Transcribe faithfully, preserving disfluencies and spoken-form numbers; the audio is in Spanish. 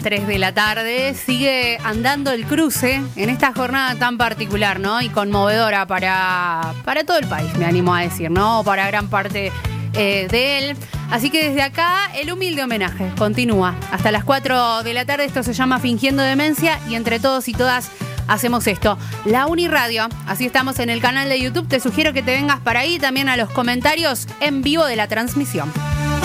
tres de la tarde, sigue andando el cruce en esta jornada tan particular, ¿no? Y conmovedora para, para todo el país, me animo a decir, ¿no? Para gran parte eh, de él. Así que desde acá, el humilde homenaje continúa hasta las cuatro de la tarde. Esto se llama Fingiendo Demencia y entre todos y todas hacemos esto. La Uniradio, así estamos en el canal de YouTube. Te sugiero que te vengas para ahí, también a los comentarios en vivo de la transmisión.